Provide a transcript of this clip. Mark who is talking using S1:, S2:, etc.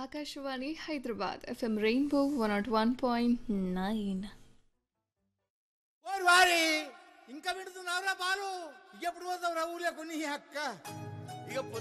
S1: Akashvani Hyderabad FM rainbow 101.9.
S2: ఓరి వారి ఇంకా పెడుతున్నావురా బాలు ఎప్పుడు పోతావు రా ఊర్లో కొన్ని అక్క
S3: ఇక